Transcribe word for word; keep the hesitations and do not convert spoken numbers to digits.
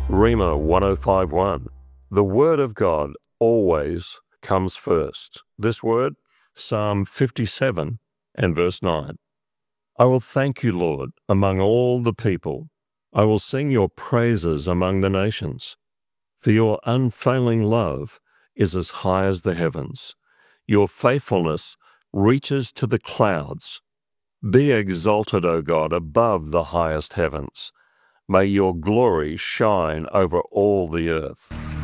Rhema one oh five one. The Word of God always comes first. This word, Psalm fifty-seven and verse nine. I will thank you, Lord, among all the people. I will sing your praises among the nations. For your unfailing love is as high as the heavens. Your faithfulness reaches to the clouds. Be exalted, O God, above the highest heavens. May your glory shine over all the earth.